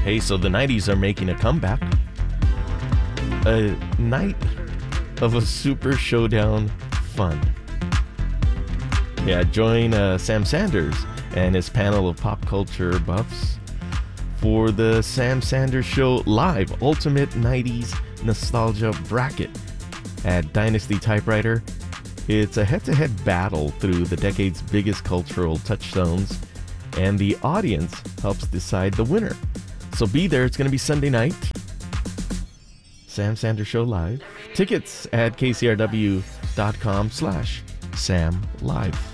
Hey, so the 90s are making a comeback. A night of a Super Showdown fun. Yeah, join Sam Sanders and his panel of pop culture buffs for the Sam Sanders Show Live Ultimate 90s Nostalgia Bracket at Dynasty Typewriter. It's a head-to-head battle through the decade's biggest cultural touchstones, and the audience helps decide the winner. So be there. It's going to be Sunday night. Sam Sanders Show Live. Tickets at kcrw.com/SamLive.